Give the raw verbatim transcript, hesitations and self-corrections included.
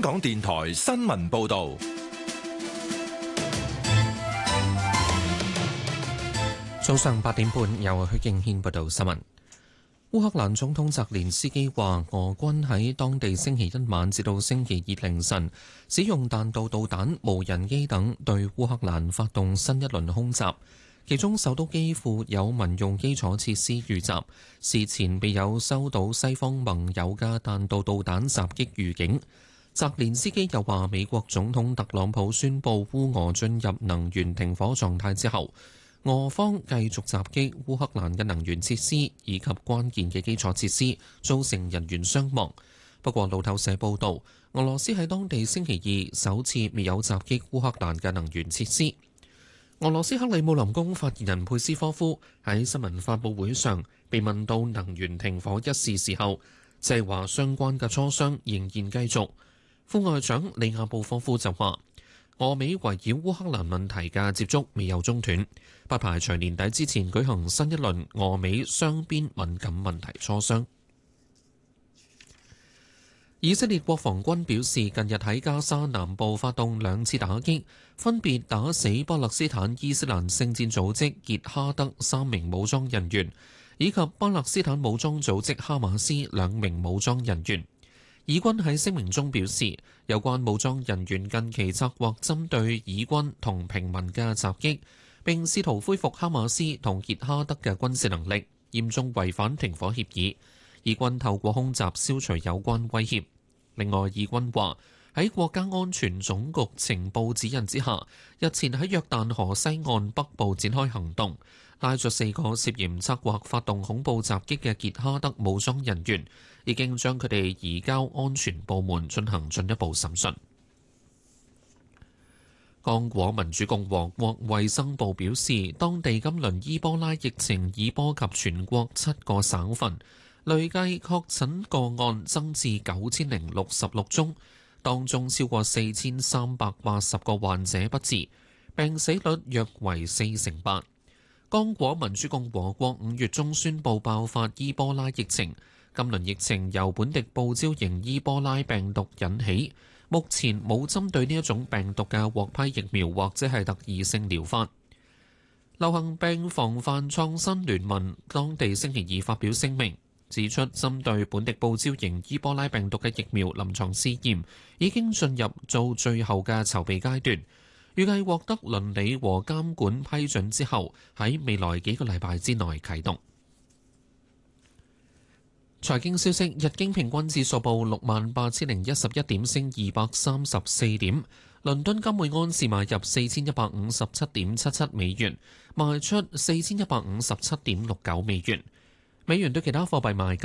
香港電台新聞報道。 早上八點半，由許敬軒報道新聞。烏克蘭總統澤連斯基話，俄軍喺當地星期一晚至到星期二凌晨，使用彈道導彈、無人機等對烏克蘭發動新一輪空襲。其中首都基輔有民用基礎設施遇襲，事前未有收到西方盟友嘅彈道導彈襲擊預警。澤連斯基又話，美國總統特朗普宣布烏俄進入能源停火狀態之後，俄方繼續襲擊烏克蘭嘅能源設施以及關鍵嘅基礎設施，造成人員傷亡。不過路透社報道，俄羅斯喺當地星期二首次未有襲擊烏克蘭嘅能源設施。俄羅斯克里姆林宮發言人佩斯科夫喺新聞發佈會上被問到能源停火一事時候，即係話相關嘅磋商仍然繼續。副外長利亞布科夫就話，俄美圍繞烏克蘭問題嘅接觸未有中斷，不排除年底之前舉行新一輪俄美雙邊敏感問題磋商。以色列國防軍表示，近日喺加沙南部發動兩次打擊，分別打死巴勒斯坦伊斯蘭聖戰組織傑哈德三名武裝人員，以及巴勒斯坦武裝組織哈馬斯兩名武裝人員。以軍喺聲明中表示，有關武裝人員近期策劃針對以軍同平民嘅襲擊，並試圖恢復哈馬斯同傑哈德嘅軍事能力，嚴重違反停火協議。以軍透過空襲消除有關威脅。另外，以軍話喺國家安全總局情報指引之下，日前喺約旦河西岸北部展開行動，拉咗四個涉嫌策劃發動恐怖襲擊嘅傑哈德武裝人員，已經將佢哋移交安全部門進行進一步審訊。剛果民主共和國衛生部表示，當地今輪伊波拉疫情已波及全國七個省份，累計確診個案增至九千零六十六宗，當中超過四千三百八十個患者不治，病死率約為四成八。剛果民主共和國五月中宣布爆發伊波拉疫情，今輪疫情由本地報招型伊波拉病毒引起，目前冇針對呢一種病毒嘅獲批疫苗或者係特異性療法。流行病防範創新聯盟當地星期二發表聲明，指出針對本地報招型伊波拉病毒嘅疫苗臨床試驗已經進入做最後嘅籌備階段，預計獲得倫理和監管批准之後，喺未來幾個禮拜之內啟動。財經消息，日經平均指數報六萬八千零一十一點，升二百三十四點。倫敦金每安士買入四千一百五十七點七七美元，賣出四千一百五十七點六九美元。美元對其他貨幣賣價。